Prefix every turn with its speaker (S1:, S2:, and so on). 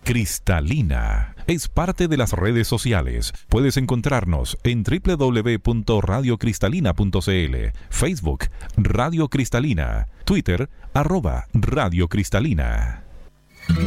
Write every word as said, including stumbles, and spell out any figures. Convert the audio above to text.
S1: Cristalina es parte de las redes sociales. Puedes encontrarnos en doble u doble u doble u punto radio cristalina punto c l, Facebook Radio Cristalina, Twitter arroba Radio Cristalina.